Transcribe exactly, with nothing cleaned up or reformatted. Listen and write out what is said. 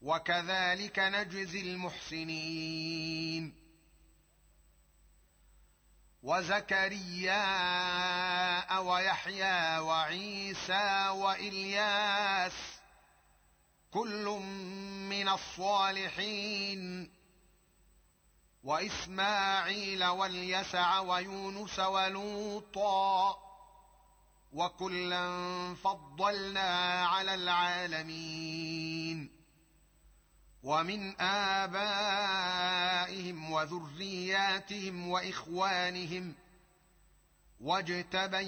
وكذلك نجزي المحسنين. وزكريا ويحيى وعيسى وإلياس كل من الصالحين، وإسماعيل واليسع ويونس ولوطا وكلا فضلنا على العالمين. ومن آبائهم وذرياتهم وإخوانهم واجتبيناهم